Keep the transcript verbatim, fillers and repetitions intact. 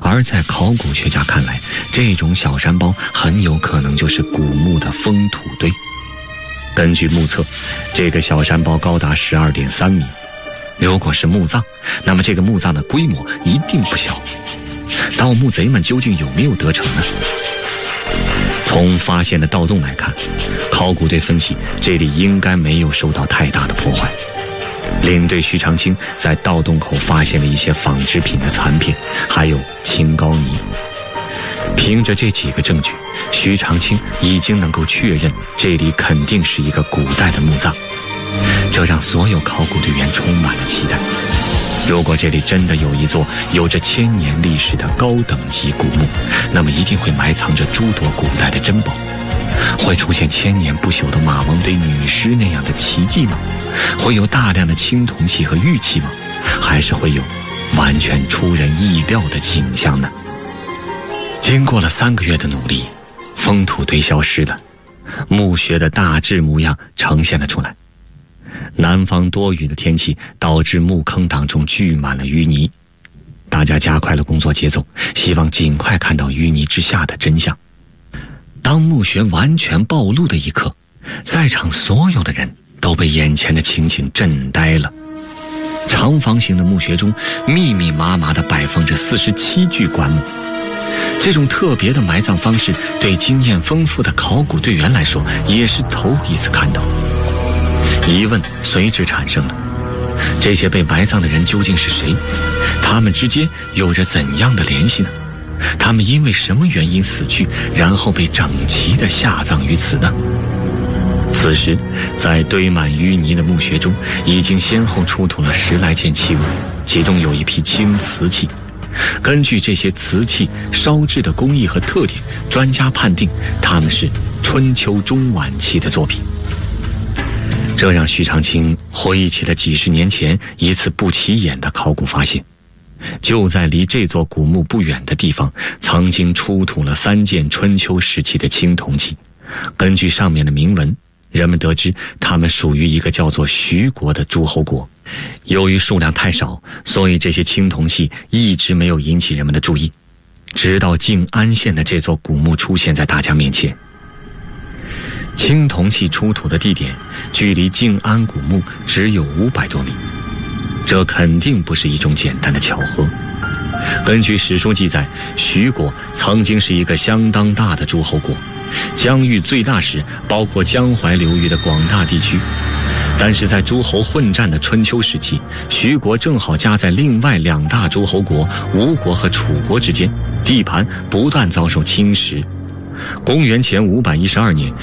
而在考古学家看来，这种小山包很有可能就是古墓的封土堆。根据目测，这个小山包高达 十二点三米。如果是墓葬，那么这个墓葬的规模一定不小。盗墓贼们究竟有没有得逞呢？从发现的盗洞来看，考古队分析这里应该没有受到太大的破坏。领队徐长卿在盗洞口发现了一些纺织品的残片，还有青膏泥。凭着这几个证据，徐长卿已经能够确认这里肯定是一个古代的墓葬，这让所有考古队员充满了期待。如果这里真的有一座有着千年历史的高等级古墓，那么一定会埋藏着诸多古代的珍宝。会出现千年不朽的马王堆女尸那样的奇迹吗？会有大量的青铜器和玉器吗？还是会有完全出人意料的景象呢？经过了三个月的努力，封土堆消失了，墓穴的大致模样呈现了出来。南方多雨的天气导致墓坑当中聚满了淤泥，大家加快了工作节奏，希望尽快看到淤泥之下的真相。当墓穴完全暴露的一刻，在场所有的人都被眼前的情景震呆了。长方形的墓穴中密密麻麻地摆放着四十七具棺木，这种特别的埋葬方式对经验丰富的考古队员来说也是头一次看到。疑问随之产生了，这些被埋葬的人究竟是谁？他们之间有着怎样的联系呢？他们因为什么原因死去，然后被整齐地下葬于此呢？此时，在堆满淤泥的墓穴中，已经先后出土了十来件器物，其中有一批青瓷器。根据这些瓷器烧制的工艺和特点，专家判定它们是春秋中晚期的作品。这让徐长卿回忆起了几十年前一次不起眼的考古发现。就在离这座古墓不远的地方，曾经出土了三件春秋时期的青铜器。根据上面的铭文，人们得知它们属于一个叫做徐国的诸侯国。由于数量太少，所以这些青铜器一直没有引起人们的注意，直到靖安县的这座古墓出现在大家面前。青铜器出土的地点距离靖安古墓只有五百多米，这肯定不是一种简单的巧合。根据史书记载，徐国曾经是一个相当大的诸侯国，疆域最大时包括江淮流域的广大地区。但是在诸侯混战的春秋时期，徐国正好夹在另外两大诸侯国吴国和楚国之间，地盘不断遭受侵蚀。公元前五百一十二年，